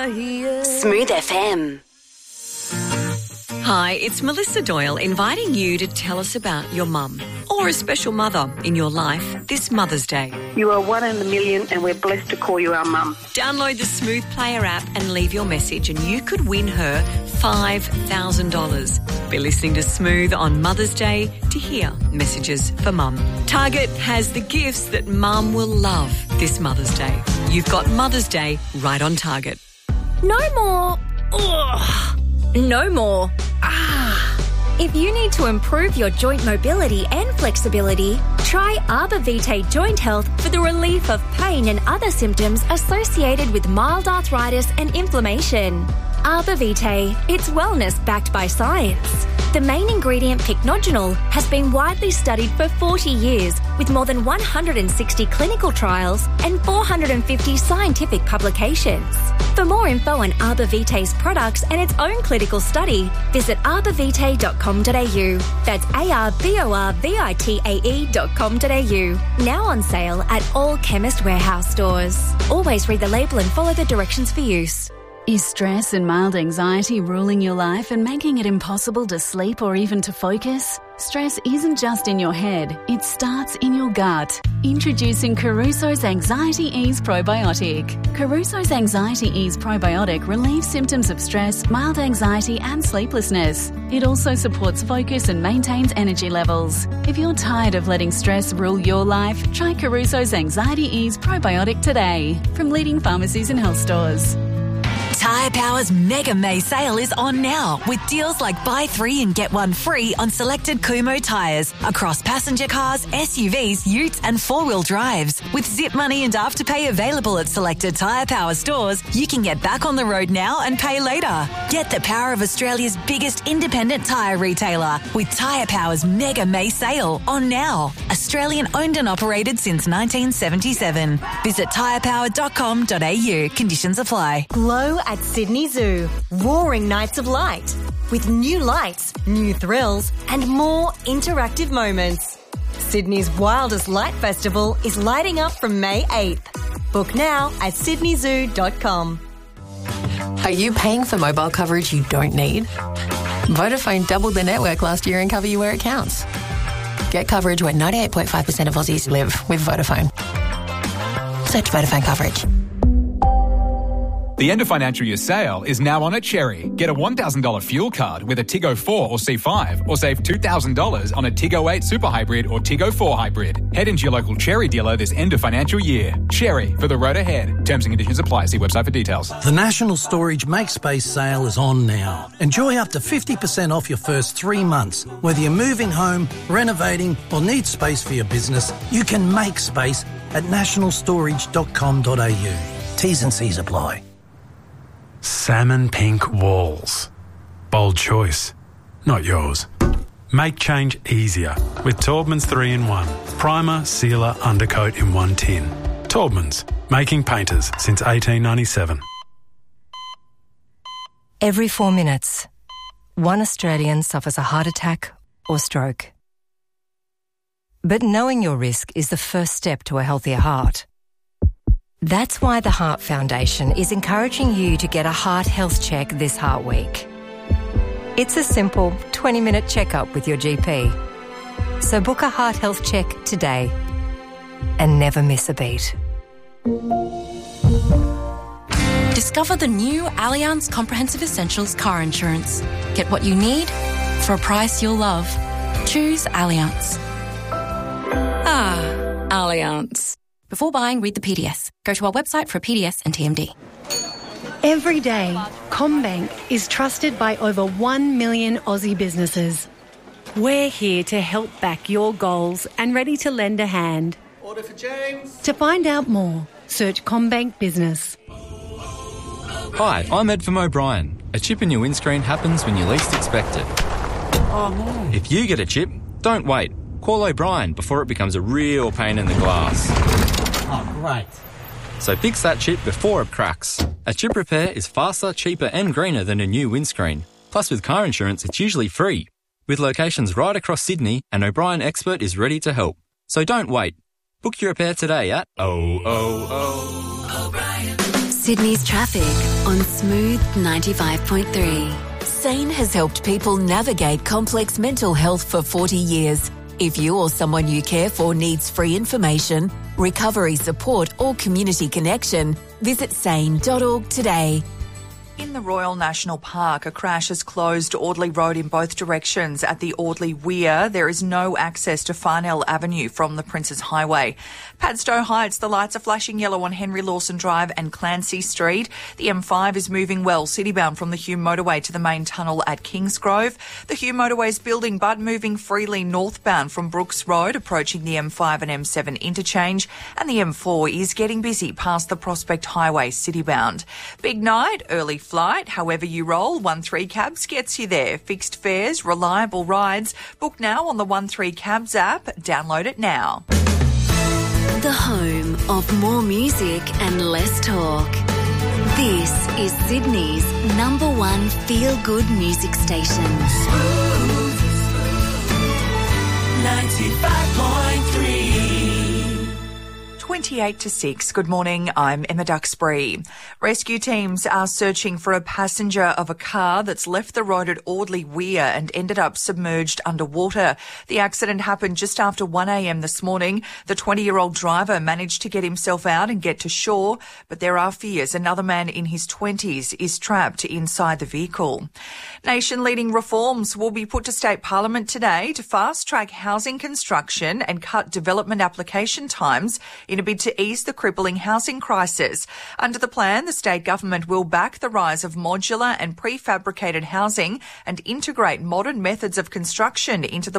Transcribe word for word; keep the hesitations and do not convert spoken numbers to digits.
I hear. Smooth F M. Hi, it's Melissa Doyle inviting you to tell us about your mum or a special mother in your life this Mother's Day. You are one in a million and we're blessed to call you our mum. Download the Smooth Player app and leave your message and you could win her five thousand dollars. Be listening to Smooth on Mother's Day to hear messages for mum. Target has the gifts that mum will love this Mother's Day. You've got Mother's Day right on Target. No more. Ugh. No more. Ah. If you need to improve your joint mobility and flexibility, try Arbor Vitae Joint Health for the relief of pain and other symptoms associated with mild arthritis and inflammation. Arbor Vitae, it's wellness backed by science. The main ingredient, pycnogenol, has been widely studied for forty years with more than one hundred sixty clinical trials and four hundred fifty scientific publications. For more info on Arbor Vitae's products and its own clinical study, visit arbor vitae dot com dot a u. That's A R B O R V I T A E dot com dot a u. Now on sale at all Chemist Warehouse stores. Always read the label and follow the directions for use. Is stress and mild anxiety ruling your life and making it impossible to sleep or even to focus? Stress isn't just in your head, it starts in your gut. Introducing Caruso's Anxiety Ease Probiotic. Caruso's Anxiety Ease Probiotic relieves symptoms of stress, mild anxiety and sleeplessness. It also supports focus and maintains energy levels. If you're tired of letting stress rule your life, try Caruso's Anxiety Ease Probiotic today from leading pharmacies and health stores. Tyre Power's Mega May sale is on now with deals like buy three and get one free on selected Kumho tyres across passenger cars, S U Vs, utes and four-wheel drives. With zip money and afterpay available at selected Tyre Power stores, you can get back on the road now and pay later. Get the power of Australia's biggest independent tyre retailer with Tyre Power's Mega May sale on now. Australian owned and operated since nineteen seventy-seven. Visit tyre power dot com dot a u. Conditions apply. Glow at Sydney Zoo. Roaring nights of light. With new lights, new thrills, and more interactive moments. Sydney's wildest light festival is lighting up from May eighth. Book now at sydney zoo dot com. Are you paying for mobile coverage you don't need? Vodafone doubled their network last year and cover you where it counts. Get coverage where ninety-eight point five percent of Aussies live with Vodafone. Search Vodafone coverage. The end of financial year sale is now on at Cherry. Get a one thousand dollars fuel card with a Tiggo four or C five, or save two thousand dollars on a Tiggo eight Super Hybrid or Tiggo four Hybrid. Head into your local Cherry dealer this end of financial year. Cherry, for the road ahead. Terms and conditions apply. See website for details. The National Storage Make Space sale is on now. Enjoy up to fifty percent off your first three months. Whether you're moving home, renovating or need space for your business, you can make space at national storage dot com dot a u. T's and C's apply. Salmon pink walls. Bold choice, not yours. Make change easier with Taubman's three in one. Primer, sealer, undercoat in one tin. Taubman's, making painters since eighteen ninety-seven. Every four minutes, one Australian suffers a heart attack or stroke. But knowing your risk is the first step to a healthier heart. That's why the Heart Foundation is encouraging you to get a heart health check this Heart Week. It's a simple twenty-minute checkup with your G P. So book a heart health check today and never miss a beat. Discover the new Allianz Comprehensive Essentials car insurance. Get what you need for a price you'll love. Choose Allianz. Ah, Allianz. Before buying, read the P D S. Go to our website for a P D S and T M D. Every day, CommBank is trusted by over one million Aussie businesses. We're here to help back your goals and ready to lend a hand. Order for James. To find out more, search CommBank Business. Hi, I'm Ed from O'Brien. A chip in your windscreen happens when you least expect it. Oh no. If you get a chip, don't wait. Call O'Brien before it becomes a real pain in the glass. Oh, great. So fix that chip before it cracks. A chip repair is faster, cheaper and greener than a new windscreen. Plus with car insurance, it's usually free. With locations right across Sydney, an O'Brien expert is ready to help. So don't wait. Book your repair today at oh oh oh. O'Brien. Sydney's traffic on Smooth ninety-five point three. SANE has helped people navigate complex mental health for forty years. If you or someone you care for needs free information, recovery support or community connection, visit sane dot org today. In the Royal National Park, a crash has closed Audley Road in both directions. At the Audley Weir, there is no access to Farnell Avenue from the Princes Highway. Padstow Heights, the lights are flashing yellow on Henry Lawson Drive and Clancy Street. The M five is moving well, citybound from the Hume Motorway to the main tunnel at Kingsgrove. The Hume Motorway is building but moving freely northbound from Brooks Road, approaching the M five and M seven interchange. And the M four is getting busy past the Prospect Highway, citybound. Big night, early flight, however you roll, one three Cabs gets you there. Fixed fares, reliable rides. Book now on the one three Cabs app. Download it now. The home of more music and less talk. This is Sydney's number one feel-good music station. ninety-five point three. twenty-eight to six. Good morning. I'm Emma Duxbury. Rescue teams are searching for a passenger of a car that's left the road at Audley Weir and ended up submerged underwater. The accident happened just after one a.m. this morning. The twenty-year-old driver managed to get himself out and get to shore, but there are fears another man in his twenties is trapped inside the vehicle. Nation-leading reforms will be put to State Parliament today to fast-track housing construction and cut development application times in a bid to ease the crippling housing crisis. Under the plan, the state government will back the rise of modular and prefabricated housing and integrate modern methods of construction into the